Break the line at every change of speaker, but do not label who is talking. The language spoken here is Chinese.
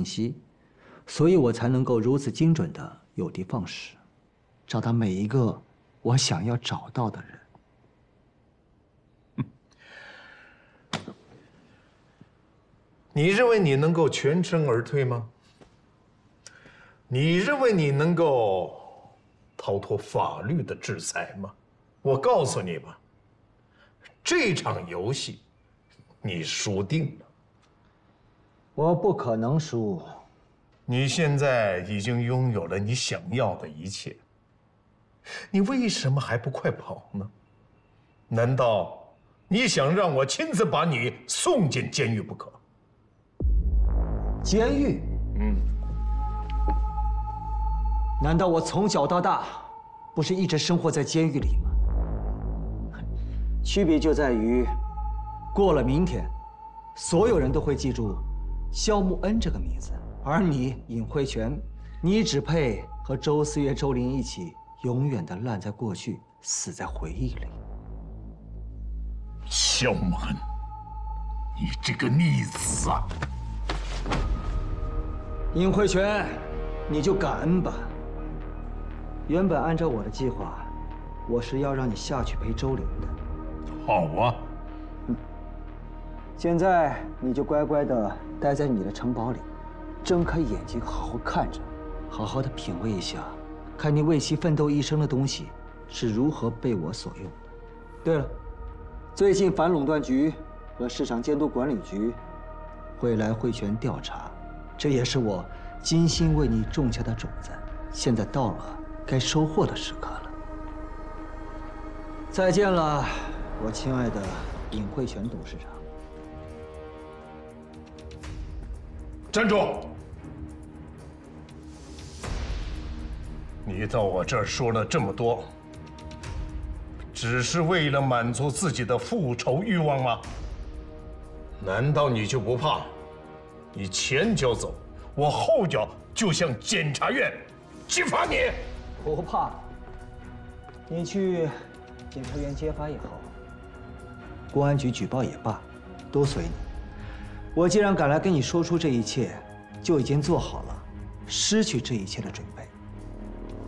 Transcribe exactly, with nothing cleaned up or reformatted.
息，所以我才能够如此精准的有的放矢，找到每一个我想要找到的人。
你认为你能够全身而退吗？你认为你能够逃脱法律的制裁吗？我告诉你吧，这场游戏你输定了。
我不可能输。
你现在已经拥有了你想要的一切，你为什么还不快跑呢？难道你想让我亲自把你送进监狱不可？
监狱？
嗯，
难道我从小到大不是一直生活在监狱里吗？区别就在于，过了明天，所有人都会记住萧慕恩这个名字，而你尹慧泉，你只配和周思月、周玲一起永远的烂在过去，死在回忆里。
萧慕恩，你这个逆子啊！
尹慧泉，你就感恩吧。原本按照我的计划，我是要让你下去陪周玲的。
好啊。
嗯。现在你就乖乖的待在你的城堡里，睁开眼睛好好看着，好好的品味一下，看你为其奋斗一生的东西是如何被我所用的。对了，最近反垄断局和市场监督管理局会来慧泉调查。 这也是我精心为你种下的种子，现在到了该收获的时刻了。再见了，我亲爱的尹慧泉董事长。
站住！你到我这儿说了这么多，只是为了满足自己的复仇欲望吗？难道你就不怕？ 你前脚走，我后脚就向检察院揭发你。
不怕，你去检察院揭发也好，公安局举报也罢，都随你。我既然敢来跟你说出这一切，就已经做好了失去这一切的准备。